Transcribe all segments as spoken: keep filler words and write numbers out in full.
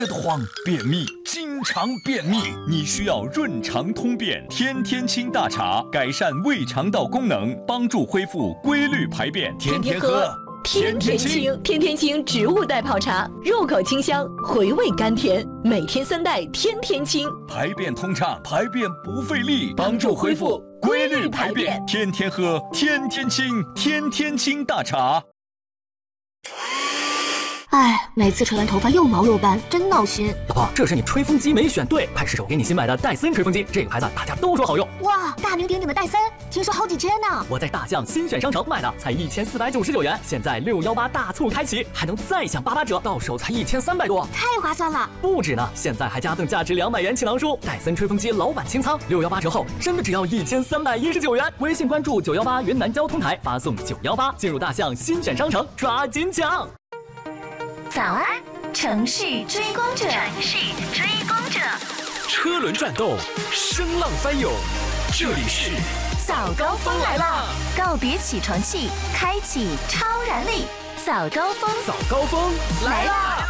得慌，便秘，经常便秘，你需要润肠通便天天清大茶，改善胃肠道功能，帮助恢复规律排便。天天喝， 天天清，天天清植物代泡茶，入口清香，回味甘甜，每天三袋，天天清， 排便通畅，排便不费力，帮助恢复规律排便。天天喝，天天清，天天清大茶。 哎，每次吹完头发又毛又干，真闹心。 老婆，这是你吹风机没选对，快试试我给你新买的戴森吹风机，这个牌子大家都说好用。 哇，大名鼎鼎的戴森，听说好几千呢。 我在大象新选商城买的，才一千四百九十九元，现在六幺八大促开启，还能再享八八折，到手才一千三百多， 太划算了。 不止呢，现在还加赠价值两百元气囊书，戴森吹风机老板清仓，六幺八折后真的只要一千三百一十九元。微信关注九幺八云南交通台，发送九幺八进入大象新选商城，抓紧抢。 早安，城市追光者，城市追光者， 车轮转动，声浪翻涌，这里是早高峰来了，告别起床气，开启超燃力，早高峰， 早高峰来啦！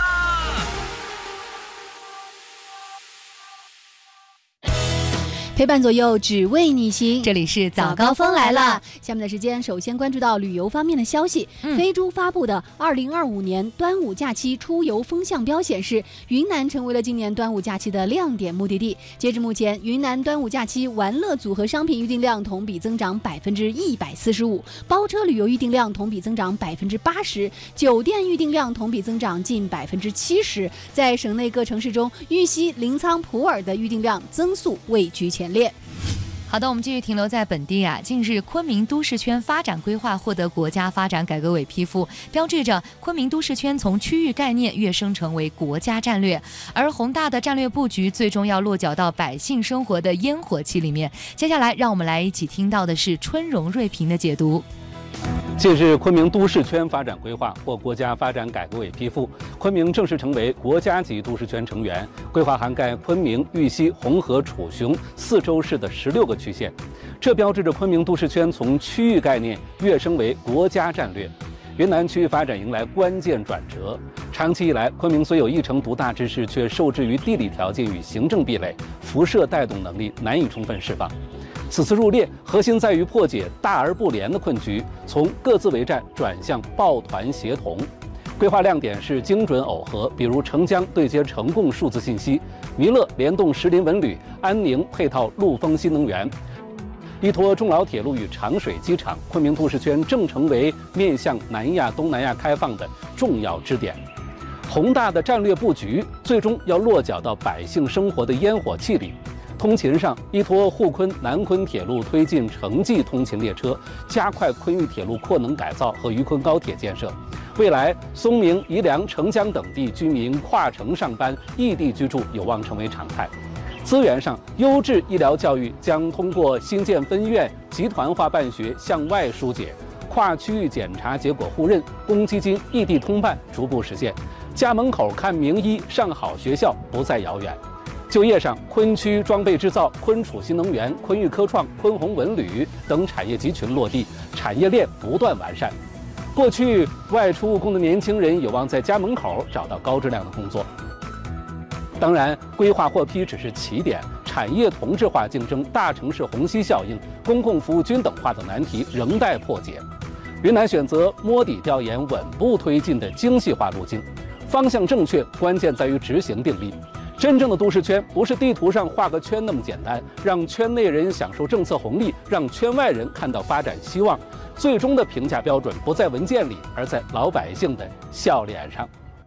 陪伴左右，只为你行。 这里是早高峰来了。 下面的时间，首先关注到旅游方面的消息。 嗯、 飞猪发布的二零二五年端午假期出游风向标显示，云南成为了今年端午假期的亮点目的地。截至目前，云南端午假期玩乐组合商品预订量同比增长百分之一百四十五，包车旅游预订量同比增长百分之八十，酒店预订量同比增长近百分之七十。在省内各城市中，玉溪、临沧、普洱的预订量增速位居前列。 好的，我们继续停留在本地啊。近日，昆明都市圈发展规划获得国家发展改革委批复，标志着昆明都市圈从区域概念跃升成为国家战略。而宏大的战略布局最终要落脚到百姓生活的烟火气里面。接下来，让我们来一起听到的是春荣瑞平的解读。 近日，昆明都市圈发展规划获国家发展改革委批复，昆明正式成为国家级都市圈成员。规划涵盖昆明、玉溪、红河、楚雄四州市的十六个区县，这标志着昆明都市圈从区域概念跃升为国家战略。云南区域发展迎来关键转折。长期以来，昆明虽有一城独大之势，却受制于地理条件与行政壁垒，辐射带动能力难以充分释放。此次入列，核心在于破解大而不连的困局，从各自为战转向抱团协同。规划亮点是精准耦合，比如澄江对接成贡数字信息，弥勒联动石林文旅，安宁配套陆丰新能源。依托中老铁路与长水机场，昆明都市圈正成为面向南亚、东南亚开放的重要支点。宏大的战略布局，最终要落脚到百姓生活的烟火气里。通勤上，依托沪昆、南昆铁路推进城际通勤列车，加快昆豫铁路扩能改造和渝昆高铁建设。未来，松明、宜良、澄江等地居民跨城上班、异地居住有望成为常态。资源上，优质医疗教育将通过新建分院、集团化办学向外疏解，跨区域检查结果互认、公积金异地通办逐步实现，家门口看名医、上好学校不再遥远。就业上，昆区装备制造、昆楚新能源、昆豫科创、昆宏文旅等产业集群落地，产业链不断完善。过去外出务工的年轻人有望在家门口找到高质量的工作。当然，规划获批只是起点，产业同质化竞争、大城市虹吸效应、公共服务均等化等难题仍待破解。云南选择摸底调研、稳步推进的精细化路径，方向正确，关键在于执行定力。真正的都市圈不是地图上画个圈那么简单，让圈内人享受政策红利，让圈外人看到发展希望。最终的评价标准不在文件里，而在老百姓的笑脸上。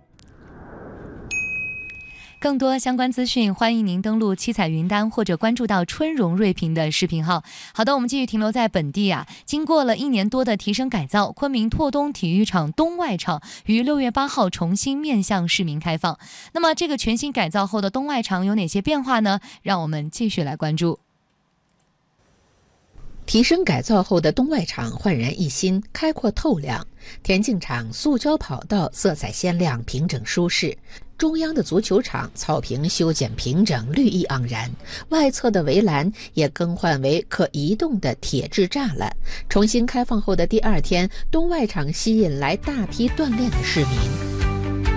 更多相关资讯，欢迎您登录七彩云丹或者关注到春荣瑞平的视频号。好的，我们继续停留在本地啊。经过了一年多的提升改造，昆明拓东体育场东外场于六月八号重新面向市民开放。那么，这个全新改造后的东外场有哪些变化呢？让我们继续来关注。 提升改造后的东外场焕然一新，开阔透亮。田径场塑胶跑道色彩鲜亮，平整舒适。中央的足球场草坪修剪平整，绿意盎然。外侧的围栏也更换为可移动的铁质栅栏。重新开放后的第二天，东外场吸引来大批锻炼的市民。